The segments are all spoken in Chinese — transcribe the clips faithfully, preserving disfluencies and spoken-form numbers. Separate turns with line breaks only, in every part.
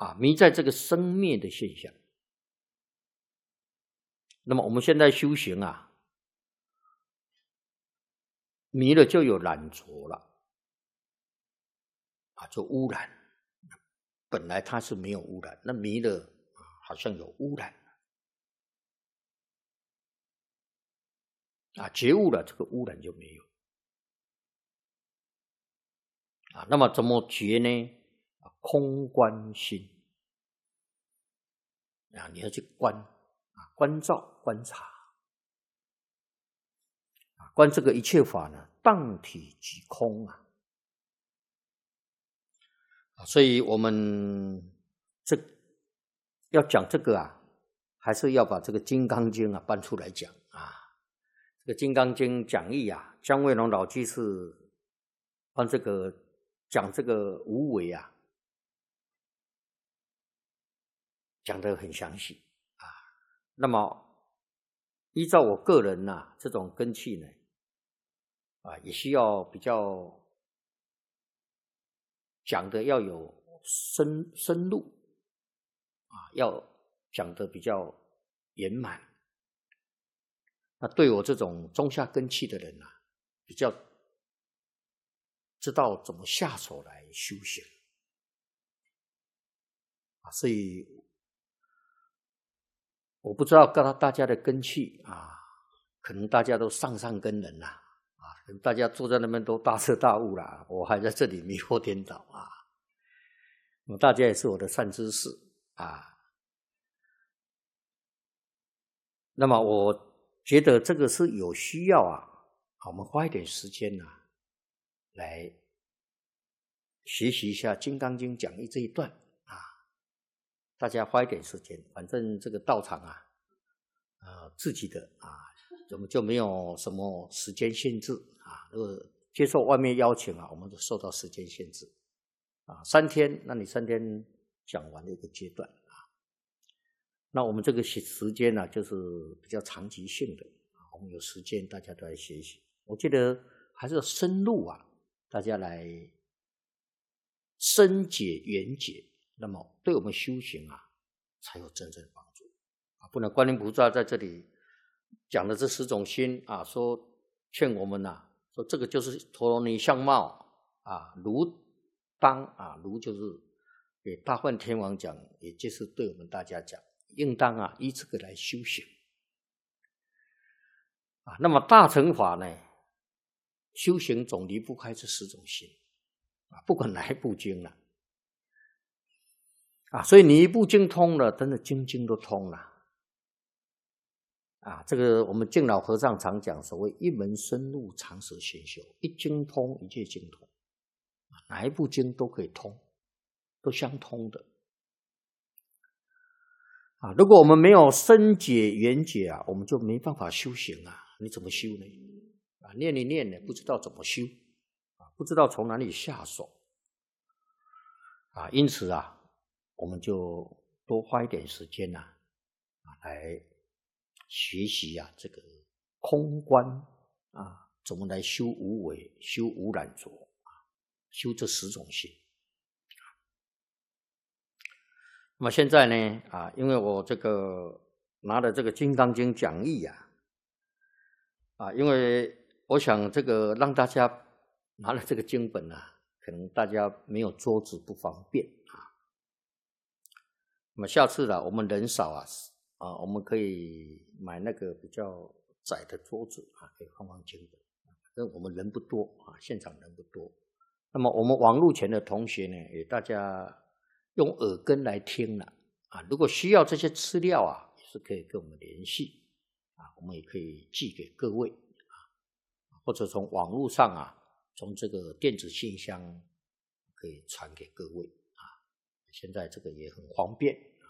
啊，迷在这个生灭的现象。那么我们现在修行啊，迷了就有染着了，啊，就污染。本来它是没有污染，那迷了好像有污染啊，觉悟了，这个污染就没有啊。那么怎么觉呢？空观心啊，你要去观啊，关照观察啊，观这个一切法呢，当体即空啊。所以我们这要讲这个啊，还是要把这个《金刚经》啊搬出来讲啊。这个《金刚经》讲义啊，姜维龙老居士帮这个讲这个无为啊，讲得很详细啊。那么依照我个人呐、啊、这种根器呢，啊，也需要比较讲的要有深深入啊，要讲的比较圆满。那对我这种中下根器的人啊，比较知道怎么下手来修行啊，所以我不知道大大家的根器啊，可能大家都上上根人啦、啊，啊，可能大家坐在那边都大彻大悟啦，我还在这里迷惑颠倒啊。大家也是我的善知识啊。那么我觉得这个是有需要啊，我们花一点时间呢、啊，来学习一下《金刚经》讲义这一段啊。大家花一点时间，反正这个道场啊，呃，自己的啊，我们就没有什么时间限制啊。如果接受外面邀请啊，我们就受到时间限制啊，三天，那你三天讲完的一个阶段。那我们这个时间呢、啊，就是比较长期性的，我们有时间大家都来学习。我觉得还是要深入啊，大家来深解圆解，那么对我们修行啊才有真正的帮助啊！不能观音菩萨在这里讲的这十种心啊，说劝我们啊，说这个就是陀罗尼相貌啊，如当啊，如就是给大梵天王讲，也就是对我们大家讲。应当啊，依这个来修行啊。那么大乘法呢，修行总离不开这十种心啊，不管哪一部经了啊。所以你一部经通了，真的经经都通了啊。这个我们净老和尚常讲，所谓一门深入，长时熏修，一经通，一切经通，哪一部经都可以通，都相通的。啊，如果我们没有深解圆解啊，我们就没办法修行啊。你怎么修呢？啊，念一念呢，不知道怎么修啊，不知道从哪里下手啊。因此啊，我们就多花一点时间呐、啊，啊，来学习啊这个空观啊，怎么来修无为、修无染着啊，修这十种心。那么现在呢，啊，因为我这个拿了这个《金刚经》讲义啊，啊，因为我想这个让大家拿了这个经本啊，可能大家没有桌子不方便啊。那么下次啦，我们人少啊，啊，我们可以买那个比较窄的桌子啊，可以放放经本。反正我们人不多啊，现场人不多。那么我们网络前的同学呢，也大家用耳根来听了啊，如果需要这些资料啊，也是可以跟我们联系啊，我们也可以寄给各位啊，或者从网络上啊，从这个电子信箱可以传给各位啊，现在这个也很方便啊。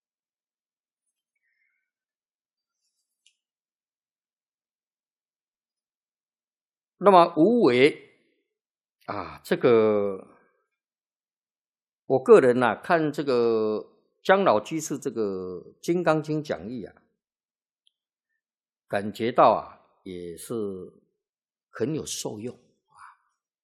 那么无为啊，这个我个人啊，看这个姜老居士这个《金刚经》讲义啊，感觉到啊，也是很有受用